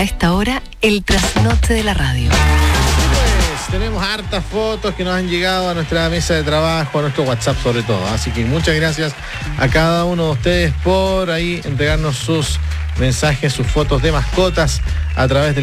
esta hora, el trasnoche de la radio. Tenemos hartas fotos que nos han llegado a nuestra mesa de trabajo, a nuestro WhatsApp sobre todo. Así que muchas gracias a cada uno de ustedes por ahí entregarnos sus mensajes, sus fotos de mascotas a través del